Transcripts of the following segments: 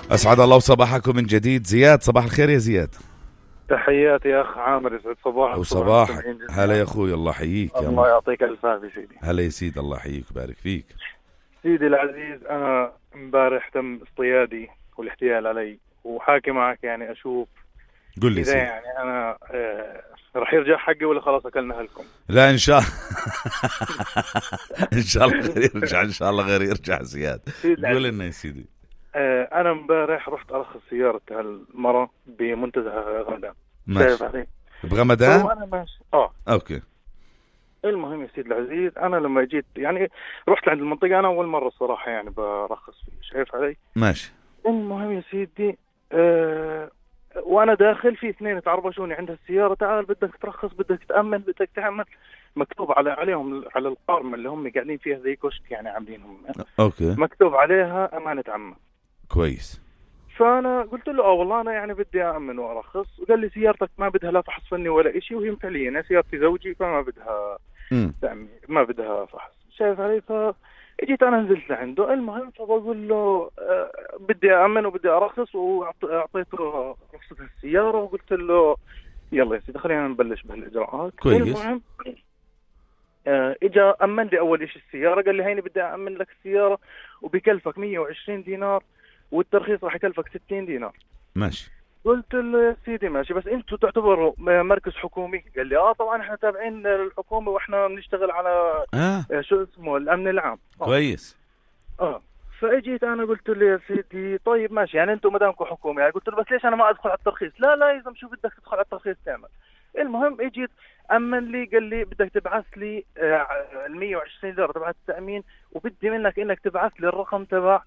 أسعد الله صباحكم من جديد. زياد، صباح الخير يا زياد. تحياتي يا أخ عامر، يسعد صباحك. وصباح هلا يا أخوي، الله يحييك. الله يعطيك ألف عافية سيدي. هلا يا سيد، الله يحييك ويبارك فيك. سيدي العزيز، أنا امبارح تم اصطيادي والاحتيال علي، وحاكي معك يعني أشوف قل لي إذا سيد. يعني أنا رح يرجع حقي ولا خلاص أكلنا هلكم. لا إن شاء إن شاء الله غير يرجع، إن شاء الله غير يرجع زياد. قول لنا يا سيدي. أنا امبارح رحت أرخص سيارة هالمرة بمنتزه غمدان. ماشي. بغمدان؟ وأنا ماشي أوكي. المهم يا سيدي العزيز، أنا لما جيت يعني رحت عند المنطقة، أنا أول مرة الصراحة يعني برخص فيه، شايف علي؟ ماشي. المهم يا سيدي وأنا داخل في اثنين تعربشوني عند السيارة، تعال بدك ترخص، بدك تأمن، بدك تعمل. مكتوب عليهم على القارمة اللي هم قاعدين فيها زي كشك يعني عاملينهم. أوكي. مكتوب عليها أمانة عامة. كويس. فأنا قلت له والله أنا يعني بدي أأمن وأرخص. وقال لي سيارتك ما بدها لا فحص فني ولا إشي، وهي فعليا سيارتي زوجي فما بدها تأمين، ما بدها فحص، شايف علي؟ فجيت أنا نزلت لعنده. المهم فبقول له بدي أأمن وبدي أرخص، وأعطيته رخصة السيارة وقلت له يلا يا سيدي خلينا نبلش بهالإجراءات. كويس. المهم إجا أمن لي أول إشي السيارة، قال لي هيني بدي أأمن لك السيارة وبكلفك 120 دينار، والترخيص راح يكلفك 60 دينار. ماشي. قلت له يا سيدي ماشي، بس انتوا تعتبروا مركز حكومي؟ قال لي طبعا احنا تابعين الحكومة واحنا بنشتغل على شو اسمه الامن العام. كويس. فاجيت انا قلت له يا سيدي طيب ماشي، يعني انتوا مدامكم حكومي. يعني قلت له بس ليش انا ما ادخل على الترخيص؟ لا يا زلمه شو بدك تدخل على الترخيص تعمل؟ المهم اجيت امن لي، قال لي بدك تبعث لي ال 120 دولار تبع التامين، وبدي منك انك تبعث لي الرقم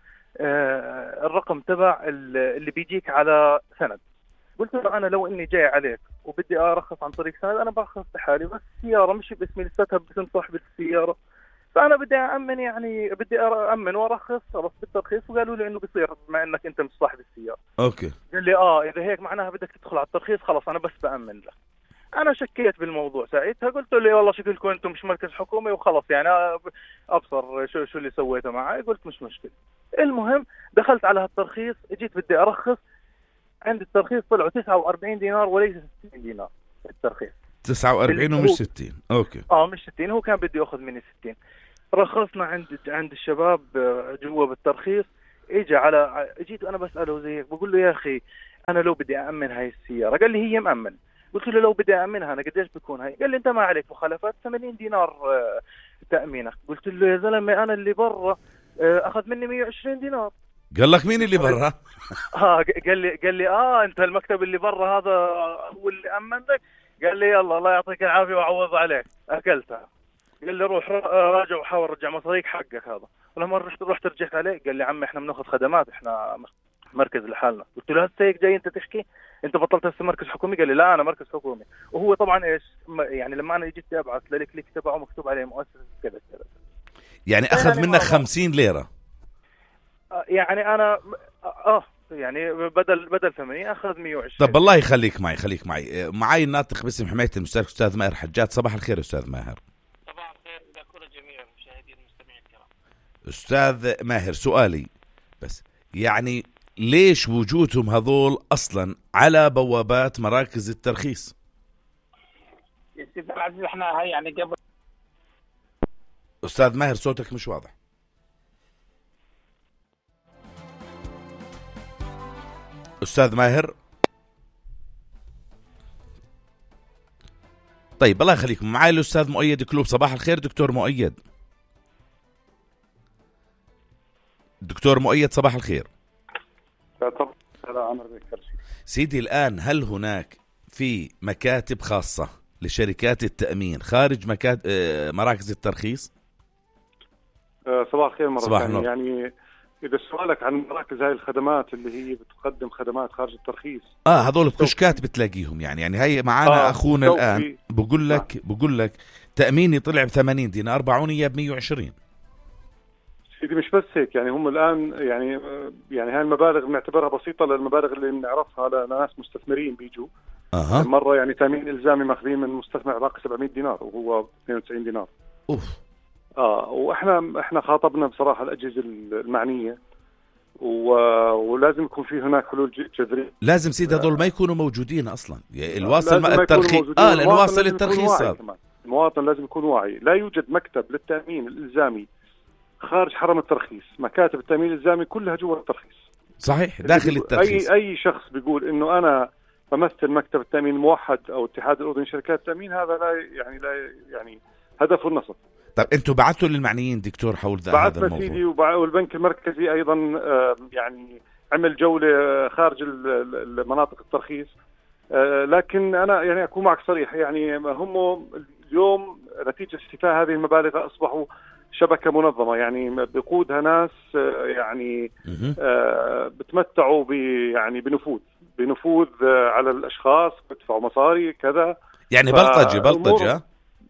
تبع اللي بيجيك على سند. قلت له انا لو اني جاي عليك وبدي ارخص عن طريق سند انا برخص بحالي، بس السياره مش باسمي، لساتها باسم صاحب السياره، فانا بدي أأمن، يعني بدي أأمن وأرخص بالترخيص. وقالوا لي إنه بصير بما إنك أنت مش صاحب السيارة. أوكي. قال لي إذا هيك معناها بدك تدخل على الترخيص، خلاص أنا بس بأمن لك. أنا شكيت بالموضوع ساعتها، قلت له والله شكلكم أنتم مش مركز حكومي وخلاص، يعني أبصر شو اللي سويته معي. قلت مش مشكلة. المهم دخلت على هالترخيص، جيت بدي أرخص، عند الترخيص طلعوا 49 دينار وليس 60 دينار الترخيص. 49 ومش 60. أوكي. مش 60، هو كان بده يأخذ مني 60. رخصنا عند الشباب جوا بالترخيص. جيت انا بساله زي هيك، بقول له يا اخي انا لو بدي أأمن هاي السياره، قال لي هي مأمن. قلت له لو بدي أأمنها انا قديش بكون هاي؟ قال لي انت ما عليك مخالفات، 80 دينار تأمينك. قلت له يا زلمه انا اللي برا اخذ مني 120 دينار. قال لك مين اللي برا؟ قال لي انت المكتب اللي برا هذا هو اللي أمن لك. قال لي يلا الله يعطيك العافيه وعوض عليك، اكلتها. قال لي روح راجع وحاول رجع مصاريك حقك هذا. ولما رحت رجعت عليه قال لي عمي احنا بناخذ خدمات، احنا مركز لحالنا. قلت له هسه هيك جاي انت تحكي انت بطلت هسه مركز حكومي؟ قال لي لا انا مركز حكومي. وهو طبعا ايش يعني لما انا جيت ابعث للكليك تبعه مكتوب عليه مؤسسه كذا كذا، يعني اخذ منك 50 ليره. يعني انا يعني بدل 80 اخذ 120. طب الله يخليك معي الناطق باسم حماية المشترك استاذ ماهر حجات. صباح الخير استاذ ماهر. صباح الخير لكل جميع المشاهدين المستمعين الكرام. استاذ ماهر سؤالي بس، يعني ليش وجودهم هذول اصلا على بوابات مراكز الترخيص؟ يا سيدي العزيز احنا هاي يعني قبل. استاذ ماهر صوتك مش واضح. أستاذ ماهر. طيب الله يخليكم. معي الأستاذ مؤيد كلوب. صباح الخير دكتور مؤيد. دكتور مؤيد صباح الخير. سيدي الآن هل هناك في مكاتب خاصة لشركات التأمين خارج مراكز الترخيص؟ صباح الخير مرة صباح ثانية. يعني إذا سؤالك عن مراكز هاي الخدمات اللي هي بتقدم خدمات خارج الترخيص، هذول الكشكات بتلاقيهم يعني هي معانا أخونا الآن بقول لك تأميني طلع ب80 دينار، باعوني إياه ب120. سيدي مش بس هيك، يعني هم الآن يعني هاي المبالغ بنعتبرها بسيطة للمبالغ اللي بنعرفها لناس مستثمرين بيجوا مرة، يعني تأمين إلزامي ماخذين من مستثمر باقي 700 دينار وهو 92 دينار. أوف. واحنا خاطبنا بصراحة الأجهزة المعنية، ولازم يكون في هناك حلول جذرية. لازم سيد هذول ما يكونوا موجودين اصلا، الواصل الترخيص الواصل الترخيص المواطن لازم يكون واعي. لا يوجد مكتب للتأمين الإلزامي خارج حرم الترخيص، مكاتب التأمين الإلزامي كلها جوا الترخيص. صحيح، داخل الترخيص. أي شخص بيقول إنه أنا بمثل مكتب التأمين الموحد أو اتحاد الأردني شركات التأمين، هذا لا يعني هدفه النصب. طب أنتوا بعثوا للمعنيين دكتور حول هذا الموضوع؟ بعثنا سيدي، والبنك المركزي أيضا يعني عمل جولة خارج المناطق الترخيص. لكن أنا يعني أكون معك صريح، يعني هم اليوم نتيجة استيفاء هذه المبالغ أصبحوا شبكة منظمة، يعني بقودها ناس يعني بتمتعوا يعني بنفوذ على الأشخاص، بدفعوا مصاري كذا، يعني بلطجة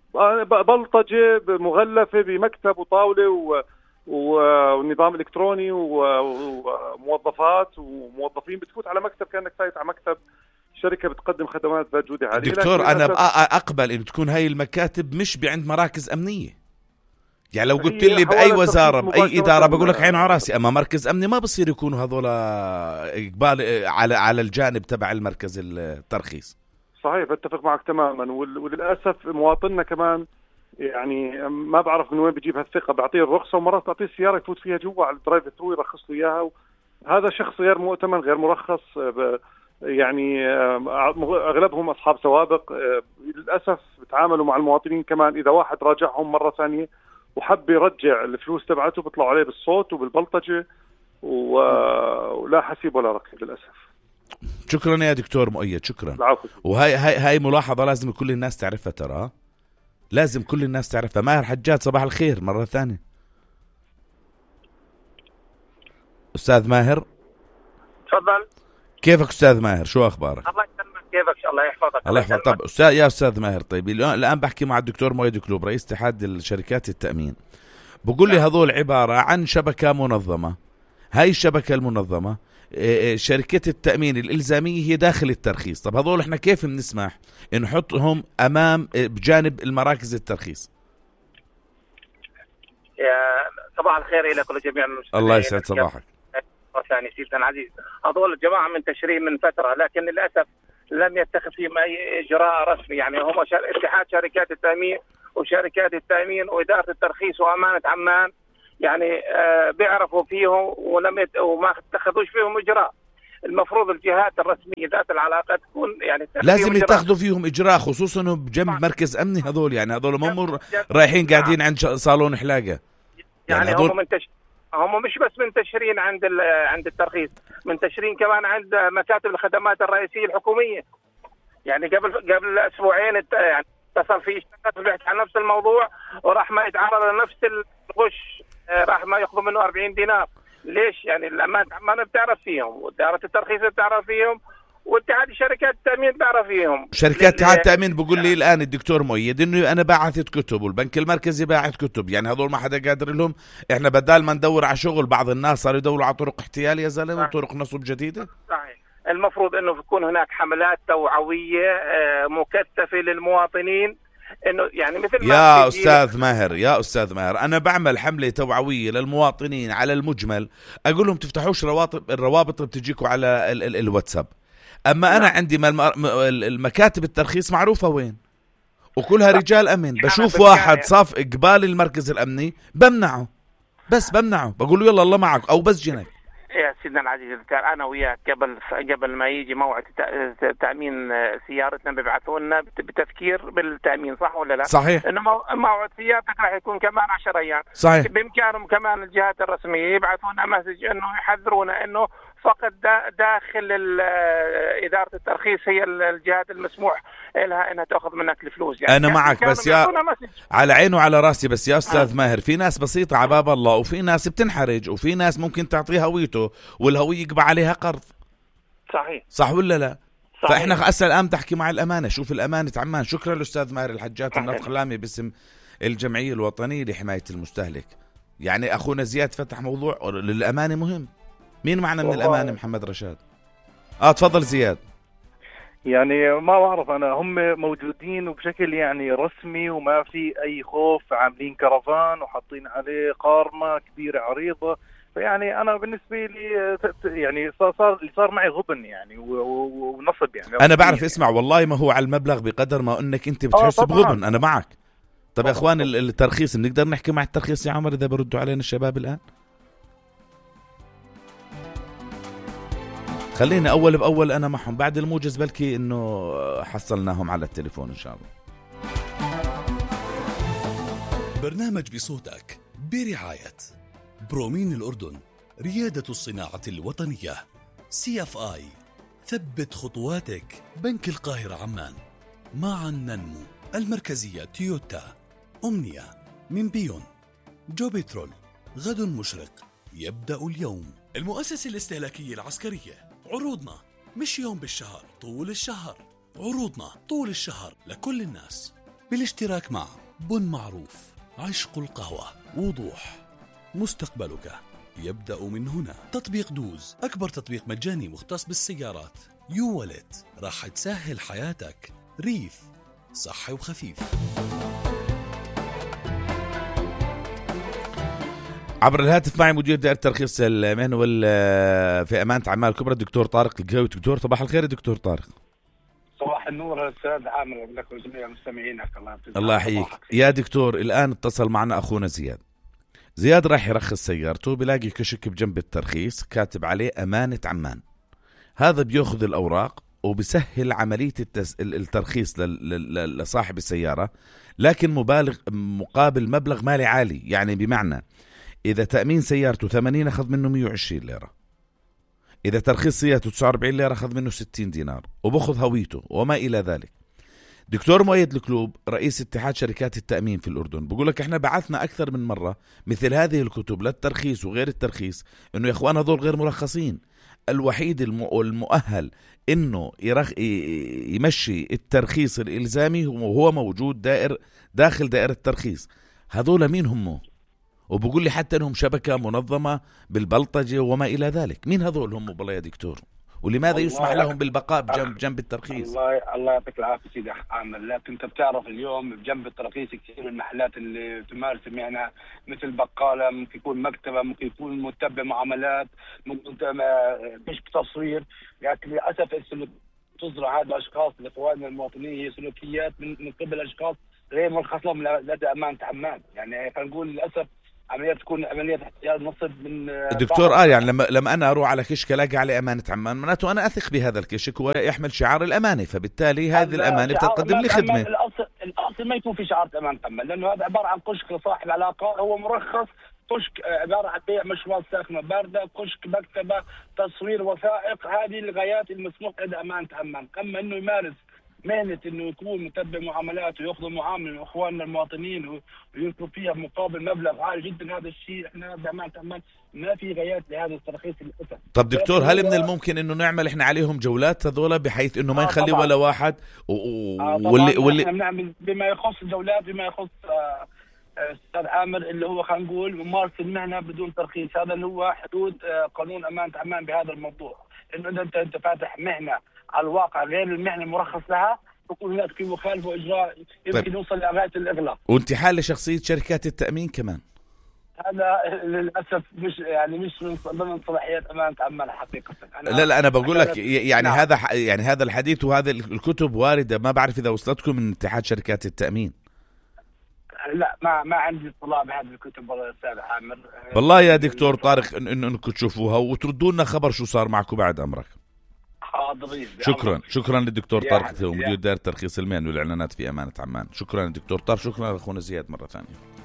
مغلفة بمكتب وطاولة ونظام إلكتروني وموظفات وموظفين بتفوت على مكتب كأنك فايت على مكتب شركة بتقدم خدمات ذات جودة عالية. دكتور أنا أقبل إن تكون هاي المكاتب مش بعند مراكز أمنية، يعني لو قلت لي بأي وزارة بأي إدارة بقول لك عين على راسي، أما مركز أمني ما بصير يكونوا هذول إقبال على الجانب تبع المركز الترخيص. صحيح، بتفق معك تماما. وللأسف مواطننا كمان يعني ما بعرف من وين بيجيب هالثقة، بعطيه الرخصة ومرات بعطيه السيارة يفوت فيها جوا على الدرايف ثرو يرخص له إياها، هذا شخص غير مؤتمن غير مرخص، يعني أغلبهم أصحاب سوابق. للأسف بتعاملوا مع المواطنين كمان، إذا واحد راجعهم مرة ثانية وحب يرجع الفلوس تبعته بيطلعوا عليه بالصوت وبالبلطجة ولا حسيب ولا رقيب للأسف. شكرا يا دكتور مؤيد، شكرا. العفو. وهاي ملاحظة لازم كل الناس تعرفها، ترى لازم كل الناس تعرفها. ماهر حجاج صباح الخير مرة ثانية. أستاذ ماهر تفضل. كيفك أستاذ ماهر، شو أخبارك؟ الله يسلمك، كيفك؟ الله يحفظك. الله يحفظك. طب أستاذ ماهر، طيب الآن بحكي مع الدكتور مؤيد كلوب رئيس اتحاد الشركات التأمين، بقول لي هذول عبارة عن شبكة منظمة. هاي الشبكة المنظمة شركة التأمين الإلزامية هي داخل الترخيص. طب هذول احنا كيف بنسمح نحطهم أمام بجانب المراكز الترخيص؟ يا صباح الخير لك ولجميع المستمعين. الله يسعد صباحك. ثاني سيدنا العزيز، هذول الجماعة من تشريع من فترة، لكن للأسف لم يتخذ فيهم أي إجراء رسمي. يعني هم اتحاد شركات التأمين وشركات التأمين وإدارة الترخيص وأمانة عمان، يعني بيعرفوا فيهم وما اتخذوش فيهم إجراء. المفروض الجهات الرسمية ذات العلاقة تكون يعني لازم يتخذوا فيهم إجراء، خصوصا بجنب مركز أمني. هذول يعني هذول ما رايحين قاعدين عند صالون حلاقة. يعني هم مش بس منتشرين عند الترخيص، منتشرين كمان عند مكاتب الخدمات الرئيسية الحكومية. يعني قبل أسبوعين يعني اتصل في شخص بيحكي عن نفس الموضوع، وراح ما يتعرض لنفس الغش، راح ما يأخذوا منه 40 دينار. ليش؟ يعني الأمانة عمان بتعرف فيهم، وإدارة الترخيص بتعرف فيهم، واتحاد شركات التأمين بتعرف فيهم. شركات اتحاد التأمين بقول لي الآن الدكتور مؤيد إنه أنا باعثت كتب والبنك المركزي باعث كتب، يعني هذول ما حدا قادر لهم. إحنا بدال ما ندور على شغل، بعض الناس صاروا يدوروا على طرق احتيال يا زلمة وطرق نصب جديدة. صحيح. المفروض إنه يكون هناك حملات توعوية مكثفة للمواطنين، إنه يعني مثل ما يا أستاذ ماهر أنا بعمل حملة توعوية للمواطنين على المجمل، أقول لهم تفتحوش الروابط اللي بتجيكوا على الواتساب. أما أنا عندي المكاتب الترخيص معروفة وين، وكلها رجال أمن. بشوف واحد صاف إقبال المركز الأمني بمنعه، بقول له يلا الله معك أو بس جنك. يا سيدنا العزيز، أنا وياك قبل ما يجي موعد تأمين سيارتنا بيبعثوا لنا بتفكير بالتأمين، صح ولا لا؟ صحيح. إنه موعد سيارتك راح يكون كمان 10 أيام. صحيح. بإمكانهم كمان الجهات الرسمية يبعثوا لنا مسج إنه يحذرونا إنه فقط داخل إدارة الترخيص هي الجهات المسموح لها إنها تأخذ منك الفلوس. يعني أنا معك، بس على عيني وعلى راسي، بس يا أستاذ ماهر في ناس بسيطة على باب الله، وفي ناس بتنحرج، وفي ناس ممكن تعطيها هويته والهوية يقبع عليها قرض. صحيح. صح ولا لا؟ صحيح. فإحنا أسأل الآن تحكي مع الأمانة. شوف الأمانة عمان. شكرا للأستاذ ماهر الحجات الناطق العامي باسم الجمعية الوطنية لحماية المستهلك. يعني أخونا زياد فتح موضوع للأمانة مهم. مين معنا من الأمانة؟ محمد رشاد. تفضل زياد. يعني ما بعرف أنا، هم موجودين وبشكل يعني رسمي وما في أي خوف، عاملين كرفان وحاطين عليه قارمة كبيرة عريضة فيعني انا بالنسبه لي يعني صار معي غبن يعني ونصب يعني. انا بعرف اسمع والله ما هو على المبلغ بقدر ما انك انت بتحس بغبن. انا معك. طب يا اخوان الترخيص بنقدر نحكي مع الترخيص يا عمر اذا بردوا علينا الشباب الان؟ خلينا اول باول انا معهم بعد الموجز بلكي انه حصلناهم على التليفون ان شاء الله. برنامج بصوتك برعاية برومين الأردن، ريادة الصناعة الوطنية، CFI، ثبت خطواتك، بنك القاهرة عمان، معا ننمو، المركزية تويوتا، أمنية من بيون، جو بترول، غد مشرق يبدأ اليوم، المؤسسة الاستهلاكية العسكرية. عروضنا مش يوم بالشهر، طول الشهر. عروضنا طول الشهر لكل الناس، بالاشتراك مع بن معروف، عشق القهوة، وضوح، مستقبلك يبدأ من هنا. تطبيق دوز، أكبر تطبيق مجاني مختص بالسيارات. يو والت، راح تسهل حياتك. ريف، صحي وخفيف. عبر الهاتف معي مدير دائرة ترخيص المهنة في أمانة عمان الكبرى الدكتور طارق القهوي. دكتور صباح الخير دكتور طارق. صباح النور استاذ عامر لك وجميع مستمعينك. الله يحييك يا دكتور. الآن اتصل معنا أخونا زياد راح يرخص سيارته، بلاقي كشك بجنب الترخيص كاتب عليه أمانة عمان. هذا بيأخذ الأوراق وبسهل عملية الترخيص لصاحب السيارة، لكن مقابل مبلغ مالي عالي. يعني بمعنى إذا تأمين سيارته 80 أخذ منه 120 ليرة، إذا ترخيص سيارته 49 ليرة أخذ منه 60 دينار، وبأخذ هويته وما إلى ذلك. دكتور مؤيد الكلوب رئيس اتحاد شركات التأمين في الأردن بقول لك احنا بعثنا أكثر من مرة مثل هذه الكتب للترخيص وغير الترخيص، إنه يا إخوان هذول غير مرخصين. الوحيد المؤهل إنه يمشي الترخيص الإلزامي وهو موجود داخل دائرة الترخيص. هذول مين هم؟ وبقول لي حتى انهم شبكة منظمة بالبلطجة وما الى ذلك. مين هذول هم بالله يا دكتور؟ ولماذا يسمح لهم بالبقاء بجنب الترخيص؟ الله يعطيك العافية سيدي عامر. لكن انت بتعرف اليوم بجنب الترخيص كثير من المحلات اللي تمارس المهنة، مثل بقالة، ممكن يكون مكتبة، ممكن يكون متبع معاملات، ممكن مش بتصوير. لكن للأسف تزرع هذا الأشخاص لإخواننا المواطنين هي سلوكيات من قبل أشخاص غير مرخص لهم لدى أمانة عمان. يعني خلينا نقول للأسف عملية تكون عملية احتيال نصب من الدكتور. يعني لما أنا أروح على كشك ألاقي عليه أمانة عمان، معناته أنا أثق بهذا الكشك ويحمل شعار الأمانة، فبالتالي هذه الأمانة بتقدم لي خدمة. الأصل ما يكون في شعار أمانة عمان، لأنه هذا عبارة عن كشك لصاحب علاقة، هو مرخص. كشك عبارة عن بيع مشروبات ساخنة باردة، كشك، مكتبة، تصوير وثائق. هذه الغايات المسموح لدى أمانة عمان. أما إنه يمارس مهنة إنه يكون متبع معاملات ويأخذ معاملة من إخواننا المواطنين ويطلب فيها مقابل مبلغ عالي جدا، هذا الشيء إحنا بأمانة عمان ما في غايات لهذا الترخيص للأسف. طب دكتور، هل من الممكن إنه نعمل إحنا عليهم جولات هذولا بحيث إنه ما نخلي ولا واحد واللي إحنا بنعمل بما يخص الجولات، بما يخص أستاذ عامر اللي هو خلينا نقول ممارسة المهنة بدون ترخيص. هذا اللي هو حدود قانون أمانة عمان بهذا الموضوع، إنه أنت فاتح مهنة على الواقع غير المهنة المرخص لها، يكون هناك في مخالفة وإجراء يمكن يوصل لغاية الإغلاق وانتحال لشخصية شركات التأمين كمان. هذا للأسف مش من ضمن صلاحيات أمانة عمان حقيقة. لا أنا بقول لك يعني هذا الحديث وهذا الكتب واردة. ما بعرف إذا وصلتكم من اتحاد شركات التأمين. لا ما عندي اطلاع بهذه الكتب والله استاذ عامر. والله يا دكتور طارق انكم تشوفوها وتردوا لنا خبر شو صار معكم بعد امرك. حاضرين. شكرا للدكتور طارق مدير دائرة ترخيص المهن والاعلانات في امانة عمان. شكرا للدكتور طارق. شكرا لاخونا زياد مرة ثانية.